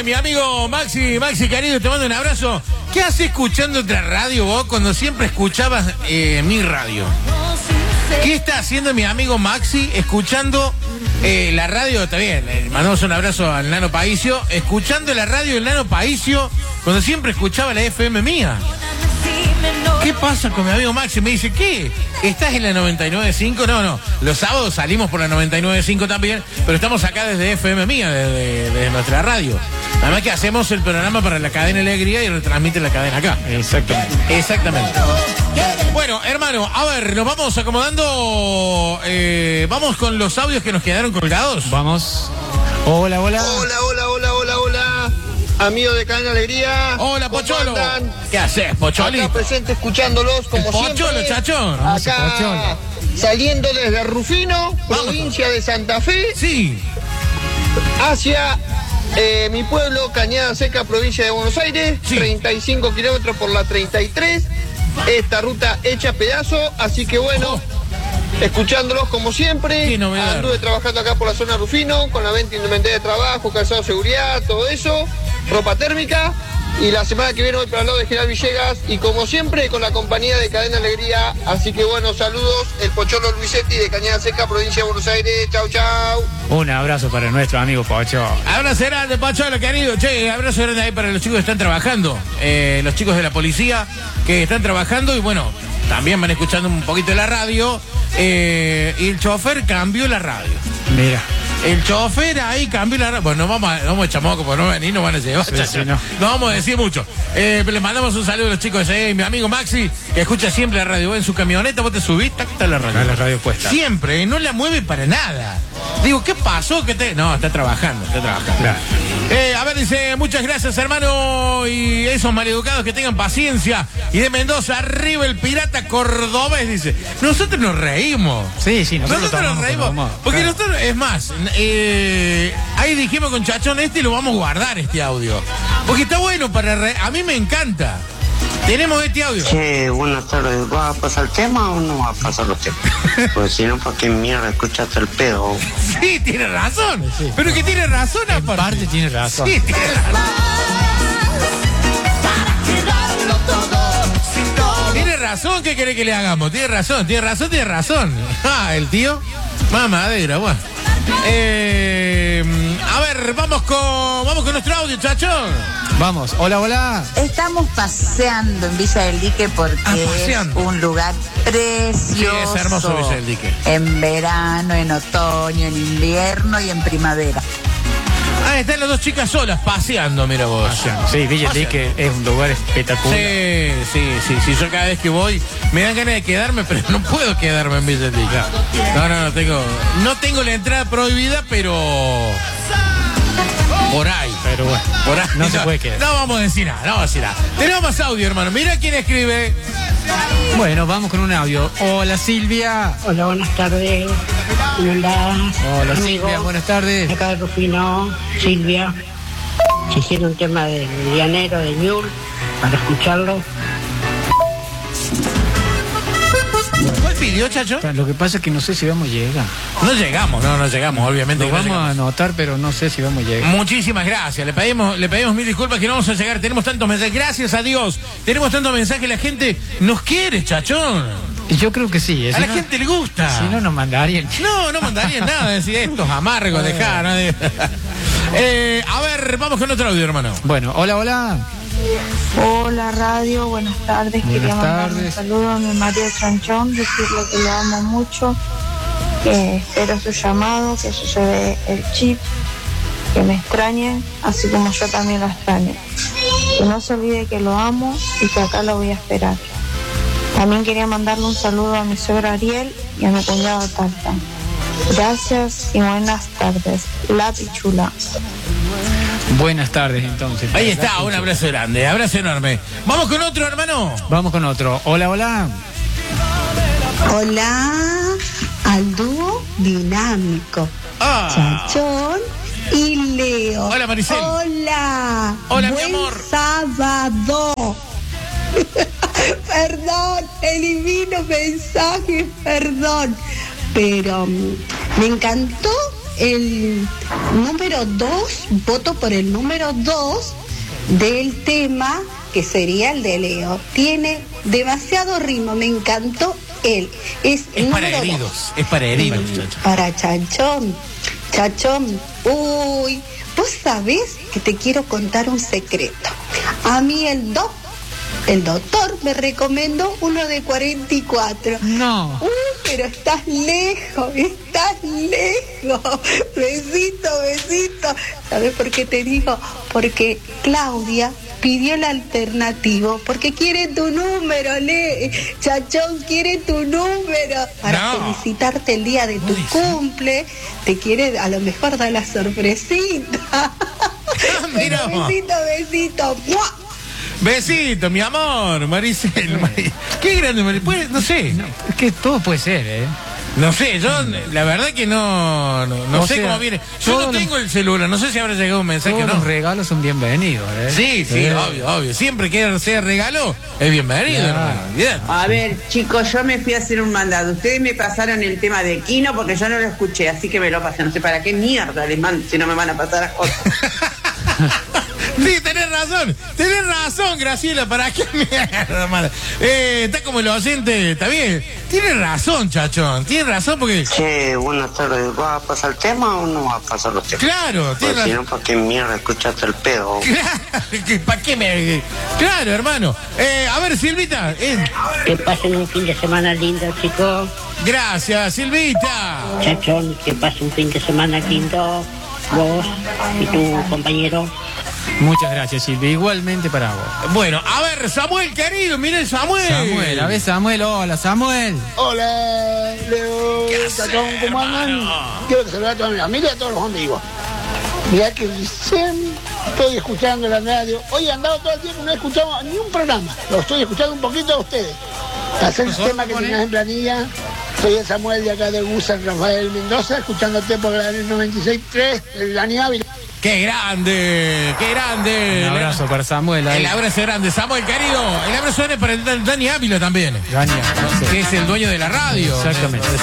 mi amigo Maxi, querido, te mando un abrazo. ¿Qué haces escuchando otra radio vos cuando siempre escuchabas mi radio? ¿Qué está haciendo mi amigo Maxi escuchando la radio? Está bien, mandamos un abrazo al Nano Paicio, escuchando la radio del Nano Paicio cuando siempre escuchaba la FM mía. ¿Qué pasa con mi amigo Maxi? Me dice, ¿qué? ¿Estás en la 99.5? No. Los sábados salimos por la 99.5 también, pero estamos acá desde FM mía, desde nuestra radio. Además que hacemos el programa para la cadena Alegría y retransmite la cadena acá. Exactamente. Bueno, hermano, a ver, nos vamos acomodando. Vamos con los audios que nos quedaron colgados. Vamos. Hola. Hola. Amigo de Cadena Alegría. Hola, Pocholo. ¿Qué haces, Pocholi? Acá presente escuchándolos como Pocholo, siempre. chachón. Acá saliendo desde Rufino, provincia de Santa Fe. Sí. Hacia mi pueblo, Cañada Seca, provincia de Buenos Aires. Sí. 35 kilómetros por la 33. Esta ruta hecha pedazo, así que bueno. Escuchándolos como siempre. Qué novedad. Anduve trabajando acá por la zona Rufino, con la venta de indumentaria de trabajo, calzado de seguridad, todo eso, ropa térmica. Y la semana que viene voy para el lado de General Villegas y como siempre con la compañía de Cadena Alegría. Así que bueno, saludos, el Pocholo Luisetti de Cañada Seca, provincia de Buenos Aires. Chau. Un abrazo para nuestro amigo Pocho. Abrazo grande, Pocholo, querido. Che, abrazo grande ahí para los chicos que están trabajando. Los chicos de la policía que están trabajando y bueno, también van escuchando un poquito de la radio. Y el chofer cambió la radio. Mira. El chofer ahí cambió la radio. Bueno, no vamos a echar moco, porque no van a venir, no van a llevar. Sí, no. No vamos a decir mucho. Les mandamos un saludo a los chicos de mi amigo Maxi, que escucha siempre la radio. En su camioneta, vos te subís, está la radio. Está la radio puesta. Siempre, no la mueve para nada. Digo, ¿qué pasó? No, está trabajando. Claro. A ver, dice, muchas gracias, hermano. Y esos maleducados que tengan paciencia. Y de Mendoza, arriba el pirata cordobés, dice. Nosotros nos reímos. Sí, nosotros nos reímos. Porque claro. nosotros, es más, ahí dijimos con Chachón y lo vamos a guardar, este audio. Porque está bueno a mí me encanta. Tenemos este audio. Che, buenas tardes. ¿Va a pasar el tema o no va a pasar los temas? Pues si no, ¿para qué mierda escuchaste el pedo? Sí, tiene razón. Sí. Pero que tiene razón, aparte. En parte tiene razón. Sí, tiene razón. Tiene razón, ¿qué querés que le hagamos? Tiene razón. El tío, mamadera, bueno. A ver, vamos con nuestro audio, chachón. Vamos, hola. Estamos paseando en Villa del Dique porque es un lugar precioso. Sí, es hermoso Villa del Dique. En verano, en otoño, en invierno y en primavera. Ah, están las dos chicas solas paseando, mira vos. Sí, Villa del Dique es un lugar espectacular. Sí. Yo cada vez que voy me dan ganas de quedarme, pero no puedo quedarme en Villa del Dique. No tengo la entrada prohibida, pero por ahí. Pero bueno, por ahí no se puede quedar. No vamos a decir nada. Tenemos más audio, hermano. Mira quién escribe. Bueno, vamos con un audio. Hola, Silvia. Hola, buenas tardes. Hola, Silvia, buenas tardes. Acá de Rufino, Silvia. Se hicieron un tema de Llanero, de Ñul, para escucharlo. ¿Cuál pidió, chacho? Lo que pasa es que no sé si vamos a llegar. No llegamos, obviamente. Lo vamos a anotar, pero no sé si vamos a llegar. Muchísimas gracias. Le pedimos mil disculpas que no vamos a llegar. Tenemos tantos mensajes. Gracias a Dios. Tenemos tantos mensajes. La gente nos quiere, chachón. Yo creo que sí. A la gente le gusta. Si no, nos mandarían. No mandarían nada. Decir estos amargos, dejar. A ver, vamos con otro audio, hermano. Bueno, hola. Hola radio, buenas tardes. Quería mandar un saludo a mi María Chanchón, decirle que lo amo mucho, que espero su llamado, que se lleve el chip, que me extrañe, así como yo también lo extraño. Que no se olvide que lo amo y que acá lo voy a esperar. También quería mandarle un saludo a mi suegra Ariel y a mi cuñado Tata. Gracias y buenas tardes. La Pichula. Buenas tardes, entonces. Ahí está, un abrazo grande, abrazo enorme. Vamos con otro, hermano. Vamos con otro. Hola. Hola al dúo dinámico. Chachón y Leo. Hola, Maricel. Hola. Hola, buen mi amor. Sábado. Perdón, elimino mensajes, perdón. Pero me encantó el número 2, voto por el número 2 del tema, que sería el de Leo. Tiene demasiado ritmo, me encantó él. Es para heridos, es para heridos. Para Chanchón. Chachón, uy, vos sabés que te quiero contar un secreto. A mí el doctor me recomendó uno de 44. No. Pero estás lejos. Besito. ¿Sabes por qué te digo? Porque Claudia pidió el alternativo, porque quiere tu número, Chachón quiere tu número para felicitarte el día de tu cumple. Te quiere a lo mejor dar la sorpresita. Mira, besito. ¡Mua! Besito, mi amor, Maricel. Qué grande, Maricel. No sé. No, es que todo puede ser, ¿eh? No sé, yo la verdad que no sé cómo viene. Yo no tengo el celular, no sé si habrá llegado un mensaje. Todos los regalos son bienvenidos, ¿eh? Sí, obvio. Siempre que sea regalo, es bienvenido, hermano. Bien. A ver, chicos, yo me fui a hacer un mandado. Ustedes me pasaron el tema de Kino porque yo no lo escuché, así que me lo pasé. No sé para qué mierda les mando si no me van a pasar a cosas. Sí, tenés razón, Graciela, ¿para qué mierda, mala? Está como el oyente, está bien. Tienes razón, Chachón, tienes razón porque... Che, buenas tardes, ¿vas a pasar el tema o no vas a pasar los temas? Claro, tienes razón. Si no, ¿para qué mierda escuchaste el pedo? Claro, ¿para qué me...? Claro, hermano. A ver, Silvita. Que pasen un fin de semana lindo, chicos. Gracias, Silvita. Chachón, que pasen un fin de semana lindo. Vos y tu compañero. Muchas gracias, Silvia. Igualmente para vos. Bueno, a ver, Samuel, querido, miren Samuel. A ver, Samuel, hola, Samuel. Hola, Leo, Chachón, ¿cómo andan? Quiero saludar a toda mi familia y a todos los amigos. Mirá que recién estoy escuchando la radio. Hoy he andado todo el tiempo, no he escuchado ni un programa. Lo estoy escuchando un poquito a ustedes. Hacer el tema que tenías en planilla. Soy el Samuel de acá de San Rafael Mendoza, escuchándote por la 96.3, el Dani Ávila. ¡Qué grande! Un abrazo para Samuel. El abrazo grande, Samuel, querido. El abrazo grande para el Dani Ávila también. Dani Ávila, que es el dueño de la radio. Exactamente.